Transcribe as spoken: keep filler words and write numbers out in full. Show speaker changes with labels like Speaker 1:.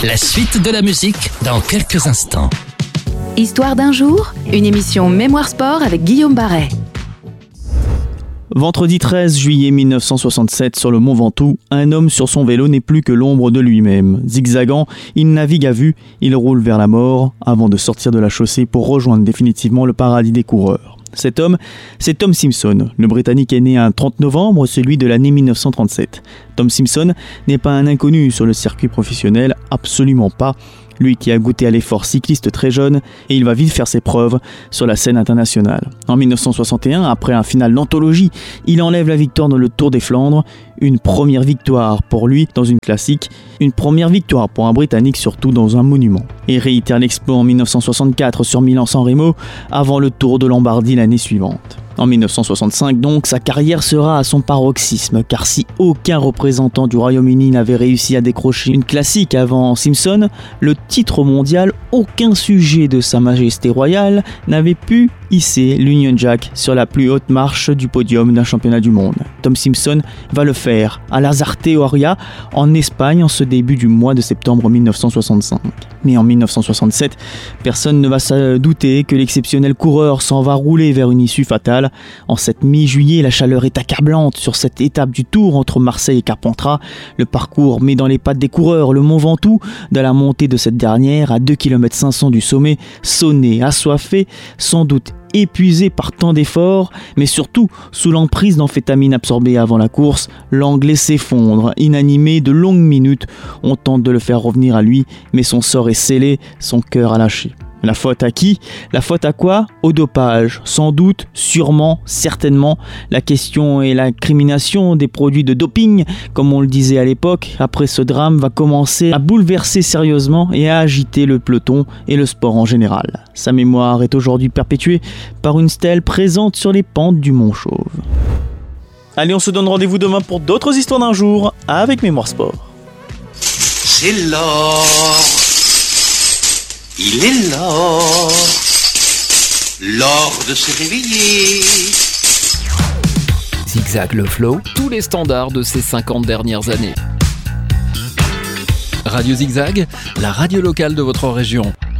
Speaker 1: La suite de la musique dans quelques instants.
Speaker 2: Histoire d'un jour, une émission Mémoire Sport avec Guillaume Barret.
Speaker 3: Vendredi treize juillet mille neuf cent soixante-sept, sur le Mont Ventoux, un homme sur son vélo n'est plus que l'ombre de lui-même. Zigzagant, il navigue à vue, il roule vers la mort, avant de sortir de la chaussée pour rejoindre définitivement le paradis des coureurs. Cet homme, c'est Tom Simpson. Le Britannique est né un trente novembre, celui de l'année mille neuf cent trente-sept. Tom Simpson n'est pas un inconnu sur le circuit professionnel, absolument pas. Lui qui a goûté à l'effort cycliste très jeune, et il va vite faire ses preuves sur la scène internationale. En mille neuf cent soixante et un, après un final d'anthologie, il enlève la victoire dans le Tour des Flandres. Une première victoire pour lui dans une classique, une première victoire pour un Britannique surtout dans un monument. Et réitère l'exploit en mille neuf cent soixante-quatre sur Milan-San Remo, avant le Tour de Lombardie l'année suivante. En mille neuf cent soixante-cinq donc, sa carrière sera à son paroxysme, car si aucun représentant du Royaume-Uni n'avait réussi à décrocher une classique avant Simpson, le titre mondial, aucun sujet de Sa Majesté royale n'avait pu hisser l'Union Jack sur la plus haute marche du podium d'un championnat du monde. Tom Simpson va le faire à Lasarte Oria, en Espagne, en ce début du mois de septembre mille neuf cent soixante-cinq. Mais en mille neuf cent soixante-sept, personne ne va se douter que l'exceptionnel coureur s'en va rouler vers une issue fatale. En cette mi-juillet, la chaleur est accablante sur cette étape du Tour entre Marseille et Carpentras. Le parcours met dans les pattes des coureurs le Mont Ventoux, de la montée de cette dernière à deux kilomètres cinq cents du sommet, sonné, assoiffé, sans doute épuisé par tant d'efforts, mais surtout sous l'emprise d'amphétamines absorbées avant la course, l'Anglais s'effondre, inanimé de longues minutes. On tente de le faire revenir à lui, mais son sort est scellé, son cœur a lâché. La faute à qui ? La faute à quoi ? Au dopage. Sans doute, sûrement, certainement. La question est l'incrimination des produits de doping, comme on le disait à l'époque. Après ce drame va commencer à bouleverser sérieusement et à agiter le peloton et le sport en général. Sa mémoire est aujourd'hui perpétuée par une stèle présente sur les pentes du Mont Chauve. Allez, on se donne rendez-vous demain pour d'autres histoires d'un jour avec Mémoire Sport.
Speaker 4: C'est l'or. Il est l'or, l'or de se réveiller.
Speaker 1: Zigzag le flow, tous les standards de ces cinquante dernières années. Radio Zigzag, la radio locale de votre région.